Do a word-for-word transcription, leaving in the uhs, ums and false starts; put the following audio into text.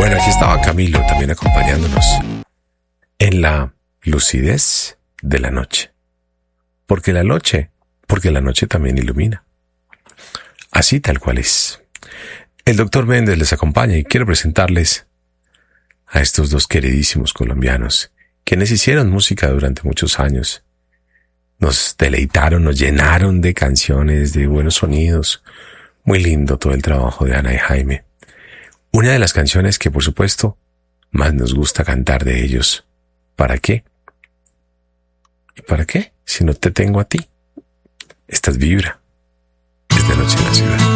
Bueno, aquí estaba Camilo también acompañándonos en la lucidez de la noche. Porque la noche, porque la noche también ilumina. Así tal cual es. El doctor Méndez les acompaña y quiero presentarles a estos dos queridísimos colombianos, quienes hicieron música durante muchos años. Nos deleitaron, nos llenaron de canciones, de buenos sonidos. Muy lindo todo el trabajo de Ana y Jaime. Una de las canciones que, por supuesto, más nos gusta cantar de ellos. ¿Para qué? ¿Y para qué? Si no te tengo a ti. Esta es Vibra. Es de noche en la ciudad.